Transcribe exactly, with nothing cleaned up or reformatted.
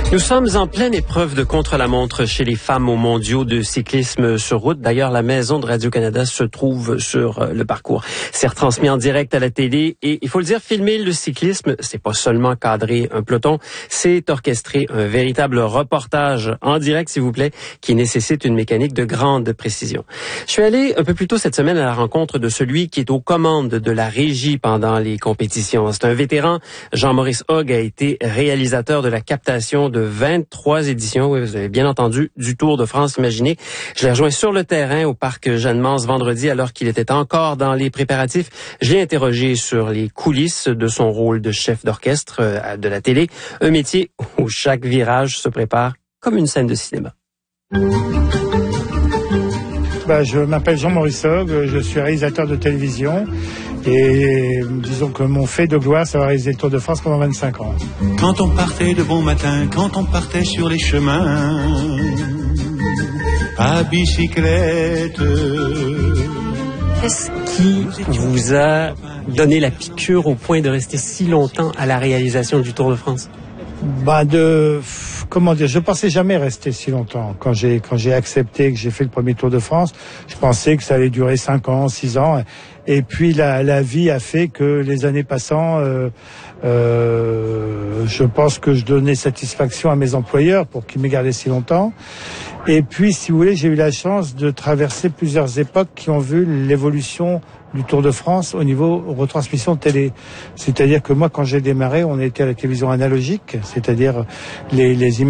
Nous sommes en pleine épreuve de contre-la-montre chez les femmes aux mondiaux de cyclisme sur route. D'ailleurs, la maison de Radio-Canada se trouve sur le parcours. C'est retransmis en direct à la télé et il faut le dire, filmer le cyclisme, c'est pas seulement cadrer un peloton, c'est orchestrer un véritable reportage en direct, s'il vous plaît, qui nécessite une mécanique de grande précision. Je suis allé un peu plus tôt cette semaine à la rencontre de celui qui est aux commandes de la régie pendant les compétitions. C'est un vétéran. Jean-Maurice Hogg a été réalisateur de la captation de vingt-trois éditions, oui, vous avez bien entendu, du Tour de France, imaginez. Je l'ai rejoint sur le terrain au parc Jeanne-Mance vendredi alors qu'il était encore dans les préparatifs. Je l'ai interrogé sur les coulisses de son rôle de chef d'orchestre euh, de la télé, un métier où chaque virage se prépare comme une scène de cinéma. Bah, je m'appelle Jean-Maurice Hogg, je suis réalisateur de télévision et disons que mon fait de gloire, c'est d'avoir réalisé le Tour de France pendant vingt-cinq ans. Quand on partait de bon matin, quand on partait sur les chemins, à bicyclette. Qu'est-ce qui vous a donné la piqûre au point de rester si longtemps à la réalisation du Tour de France? Bah de comment dire, je pensais jamais rester si longtemps. Quand j'ai quand j'ai accepté que j'ai fait le premier Tour de France, je pensais que ça allait durer cinq ans, six ans. Et puis la la vie a fait que les années passant, euh, euh, je pense que je donnais satisfaction à mes employeurs pour qu'ils m'aient gardé si longtemps. Et puis, si vous voulez, j'ai eu la chance de traverser plusieurs époques qui ont vu l'évolution du Tour de France au niveau retransmission télé. C'est-à-dire que moi, quand j'ai démarré, on était à la télévision analogique, c'est-à-dire les, les images